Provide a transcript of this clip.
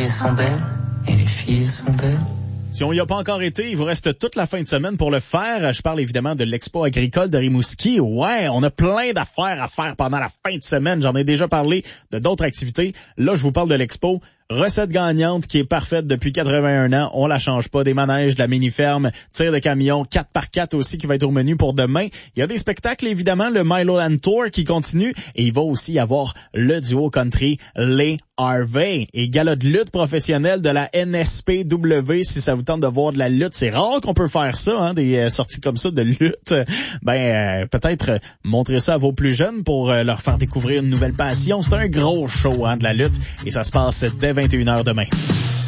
sont belles et les filles sont belles. Si on n'y a pas encore été, il vous reste toute la fin de semaine pour le faire. Je parle évidemment de l'Expo agricole de Rimouski. Ouais, on a plein d'affaires à faire pendant la fin de semaine. J'en ai déjà parlé de d'autres activités. Là, je vous parle de l'Expo. Recette gagnante qui est parfaite depuis 81 ans. On la change pas. Des manèges, de la mini-ferme, tir de camion, 4x4 aussi qui va être au menu pour demain. Il y a des spectacles, évidemment, le Miloland Tour qui continue. Et il va aussi y avoir le duo country Les Harvey et gala de lutte professionnelle de la NSPW. Si ça vous tente de voir de la lutte, c'est rare qu'on peut faire ça, hein, des sorties comme ça de lutte. Peut-être montrer ça à vos plus jeunes pour leur faire découvrir une nouvelle passion. C'est un gros show, hein, de la lutte et ça se passe dès 21h demain.